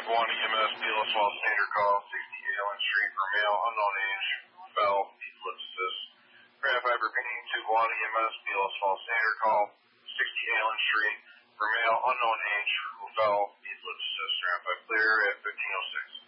1 EMS, BLS Wall Standard call, 60 Allen Street for male, unknown age, fell, needless assist. Grab 5 repeating, 2-1 EMS, BLS Wall Standard call, 60 Allen Street for male, unknown age, who fell, needless assist. Grab 5 clear at 1506.